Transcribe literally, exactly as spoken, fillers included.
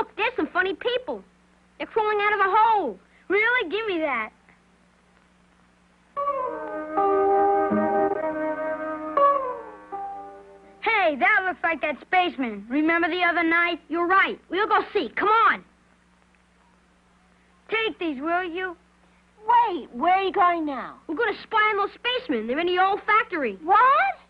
look, there's some funny people. They're crawling out of a hole. Really? Give me that. Hey, that looks like that spaceman. Remember the other night? You're right. We'll go see. Come on. Take these, will you? Wait, where are you going now? We're going to spy on those spacemen. They're in the old factory. What?